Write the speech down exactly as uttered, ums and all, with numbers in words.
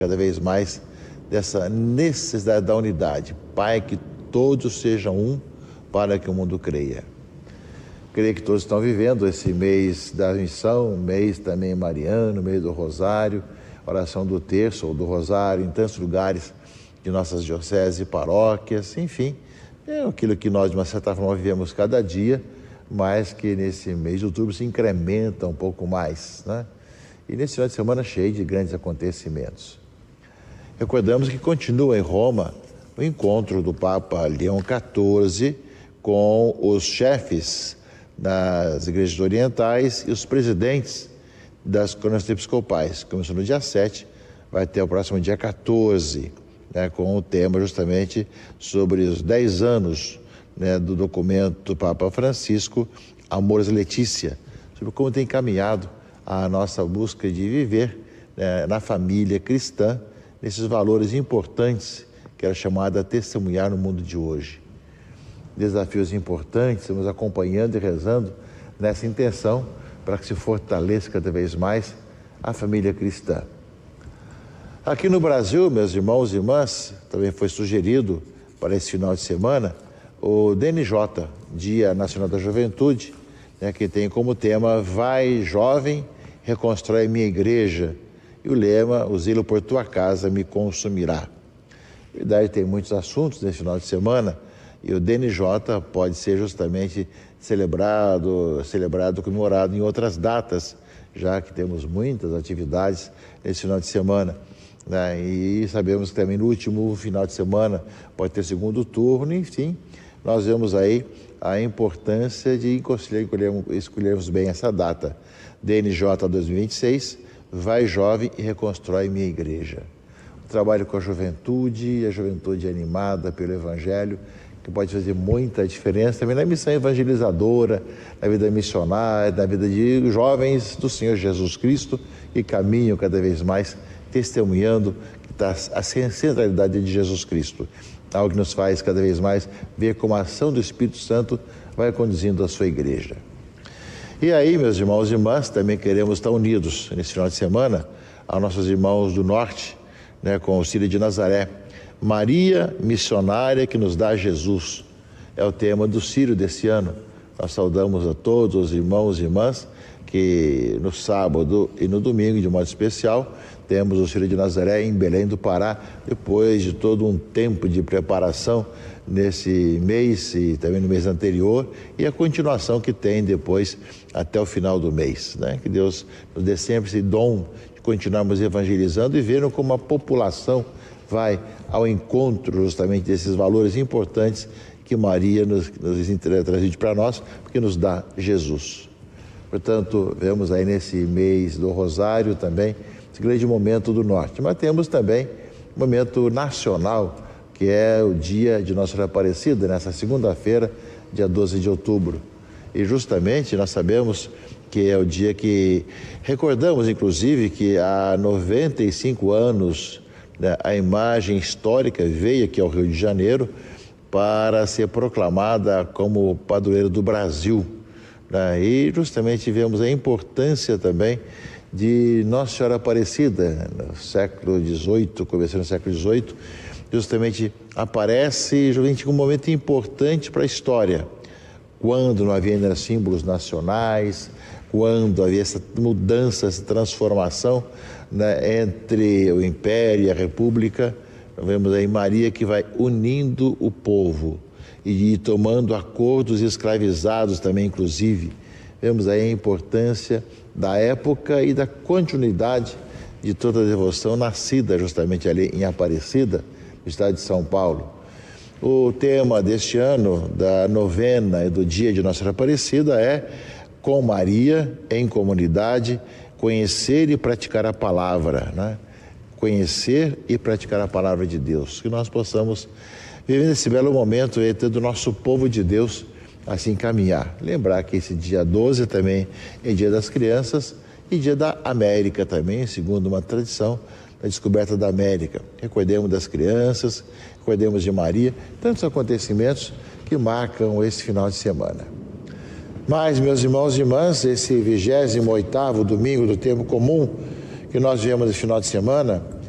cada vez mais dessa necessidade da unidade. Pai, que todos sejam um para que o mundo creia. Creio que todos estão vivendo esse mês da missão, mês também mariano, mês do rosário, oração do terço ou do rosário em tantos lugares de nossas dioceses e paróquias, enfim, é aquilo que nós de uma certa forma vivemos cada dia, mas que nesse mês de outubro se incrementa um pouco mais, né? E nesse final de semana cheio de grandes acontecimentos. Recordamos que continua em Roma o encontro do Papa Leão quatorze com os chefes das igrejas orientais e os presidentes das conferências episcopais. Começou no dia sete, vai até o próximo dia quatorze, né, com o tema justamente sobre os dez anos, né, do documento do Papa Francisco, Amoris Laetitia, sobre como tem caminhado a nossa busca de viver, né, na família cristã, nesses valores importantes que era chamada a testemunhar no mundo de hoje. Desafios importantes, estamos acompanhando e rezando nessa intenção para que se fortaleça cada vez mais a família cristã. Aqui no Brasil, meus irmãos e irmãs, também foi sugerido para esse final de semana o D N J, Dia Nacional da Juventude, né, que tem como tema Vai Jovem, reconstrói minha igreja, e o lema, o zelo por tua casa me consumirá. Na verdade, tem muitos assuntos nesse final de semana, e o D N J pode ser justamente celebrado, celebrado, comemorado em outras datas, já que temos muitas atividades nesse final de semana, né? E sabemos que também no último final de semana pode ter segundo turno, enfim, nós vemos aí a importância de escolhermos, escolhermos bem essa data. D N J dois mil e vinte e seis, vai jovem e reconstrói minha igreja. O trabalho com a juventude, a juventude animada pelo Evangelho, que pode fazer muita diferença também na missão evangelizadora, na vida missionária, na vida de jovens do Senhor Jesus Cristo, que caminham cada vez mais testemunhando que está a centralidade de Jesus Cristo. Algo que nos faz cada vez mais ver como a ação do Espírito Santo vai conduzindo a sua igreja. E aí, meus irmãos e irmãs, também queremos estar unidos nesse final de semana aos nossos irmãos do Norte, né, com o Círio de Nazaré. Maria, missionária que nos dá Jesus, é o tema do Círio desse ano. Nós saudamos a todos os irmãos e irmãs que no sábado e no domingo, de modo especial, temos o Círio de Nazaré em Belém do Pará, depois de todo um tempo de preparação nesse mês e também no mês anterior, e a continuação que tem depois até o final do mês, né? Que Deus nos dê sempre esse dom de continuarmos evangelizando e vendo como a população vai ao encontro justamente desses valores importantes que Maria nos, nos transmite para nós, porque nos dá Jesus. Portanto, vemos aí nesse mês do Rosário também esse grande momento do Norte, mas temos também um momento nacional, que é o dia de Nossa Senhora Aparecida, nessa segunda-feira, dia doze de outubro. E justamente nós sabemos que é o dia que recordamos, inclusive, que há noventa e cinco anos, né, a imagem histórica veio aqui ao Rio de Janeiro para ser proclamada como padroeira do Brasil, né? E justamente vemos a importância também de Nossa Senhora Aparecida, no século dezoito, começando no século dezoito, justamente aparece justamente um momento importante para a história, quando não havia ainda símbolos nacionais, quando havia essa mudança, essa transformação, né, entre o Império e a República. Nós vemos aí Maria que vai unindo o povo e tomando acordos escravizados também, inclusive. Vemos aí a importância da época e da continuidade de toda a devoção nascida justamente ali em Aparecida, no estado de São Paulo. O tema deste ano, da novena e do dia de Nossa Senhora Aparecida, é com Maria, em comunidade, conhecer e praticar a palavra, né? Conhecer e praticar a palavra de Deus. Que nós possamos viver nesse belo momento entre do nosso povo de Deus, assim caminhar. Lembrar que esse dia doze também é dia das crianças e dia da América também, segundo uma tradição da descoberta da América. Recordemos das crianças, recordemos de Maria, tantos acontecimentos que marcam esse final de semana. Mas, meus irmãos e irmãs, esse vigésimo oitavo domingo do tempo comum que nós vivemos esse final de semana,